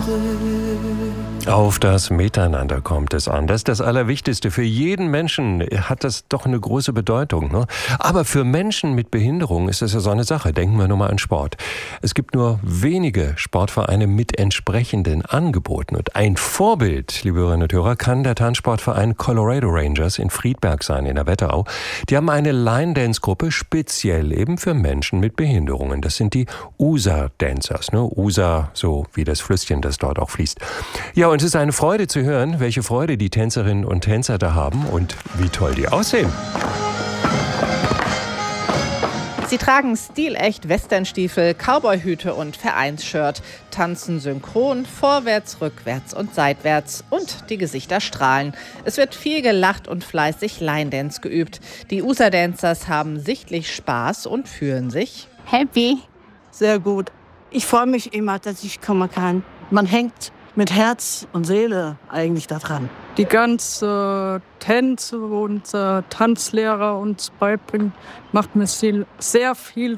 Auf das Miteinander kommt es an. Das ist das Allerwichtigste. Für jeden Menschen hat das doch eine große Bedeutung, ne? Aber für Menschen mit Behinderung ist das ja so eine Sache. Denken wir nur mal an Sport. Es gibt nur wenige Sportvereine mit entsprechenden Angeboten. Und ein Vorbild, liebe Hörerinnen und Hörer, kann der Tanzsportverein Colorado Rangers in Friedberg sein, in der Wetterau. Die haben eine Line-Dance-Gruppe speziell eben für Menschen mit Behinderungen. Das sind die USA-Dancers, ne? USA, so wie das Flüsschen, das dort auch fließt. Ja, und es ist eine Freude zu hören, welche Freude die Tänzerinnen und Tänzer da haben und wie toll die aussehen. Sie tragen stilecht Westernstiefel, Cowboyhüte und Vereinsshirt, tanzen synchron, vorwärts, rückwärts und seitwärts und die Gesichter strahlen. Es wird viel gelacht und fleißig Line-Dance geübt. Die USA-Dancers haben sichtlich Spaß und fühlen sich happy. Sehr gut. Ich freue mich immer, dass ich kommen kann. Man hängt mit Herz und Seele eigentlich da dran. Die ganze Tänze und Tanzlehrer uns beibringen, macht mir sehr viel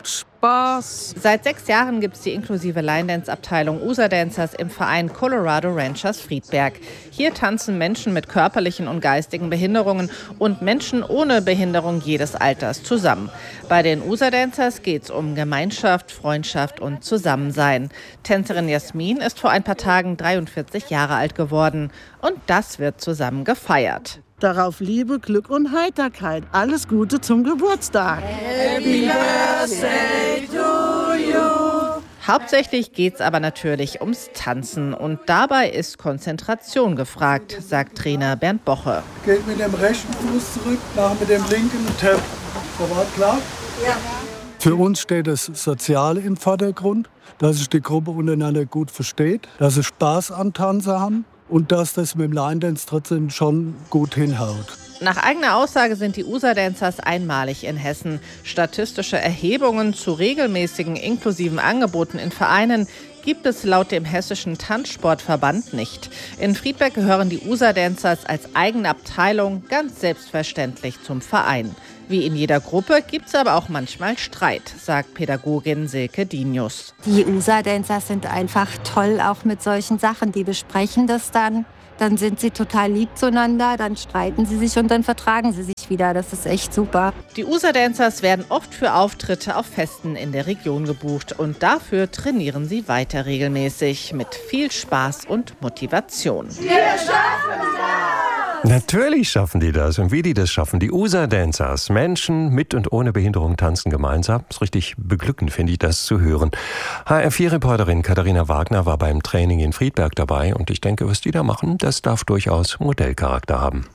Spaß. Seit 6 Jahren gibt es die inklusive Line-Dance-Abteilung USA-Dancers im Verein Colorado Rangers Friedberg. Hier tanzen Menschen mit körperlichen und geistigen Behinderungen und Menschen ohne Behinderung jedes Alters zusammen. Bei den USA-Dancers geht es um Gemeinschaft, Freundschaft und Zusammensein. Tänzerin Jasmin ist vor ein paar Tagen 43 Jahre alt geworden und das wird zusammen gefeiert. Darauf Liebe, Glück und Heiterkeit. Alles Gute zum Geburtstag. Happy Birthday to you. Hauptsächlich geht's aber natürlich ums Tanzen und dabei ist Konzentration gefragt, sagt Trainer Bernd Boche. Geht mit dem rechten Fuß zurück, nach mit dem linken Tap. Soweit klar? Ja. Für uns steht das Soziale im Vordergrund, dass sich die Gruppe untereinander gut versteht, dass sie Spaß am Tanzen haben. Und dass das mit dem Line-Dance trotzdem schon gut hinhaut. Nach eigener Aussage sind die USA-Dancers einmalig in Hessen. Statistische Erhebungen zu regelmäßigen inklusiven Angeboten in Vereinen gibt es laut dem Hessischen Tanzsportverband nicht. In Friedberg gehören die USA-Dancers als eigene Abteilung ganz selbstverständlich zum Verein. Wie in jeder Gruppe gibt es aber auch manchmal Streit, sagt Pädagogin Silke Dinius. Die USA-Dancers sind einfach toll, auch mit solchen Sachen. Die besprechen das dann. Dann sind sie total lieb zueinander, dann streiten sie sich und dann vertragen sie sich wieder. Das ist echt super. Die USA-Dancers werden oft für Auftritte auf Festen in der Region gebucht. Und dafür trainieren sie weiter regelmäßig mit viel Spaß und Motivation. Wir schaffen das! Natürlich schaffen die das. Und wie die das schaffen, die USA-Dancers, Menschen mit und ohne Behinderung tanzen gemeinsam. Ist richtig beglückend, finde ich, das zu hören. HR4-Reporterin Katharina Wagner war beim Training in Friedberg dabei. Und ich denke, was die da machen, das darf durchaus Modellcharakter haben.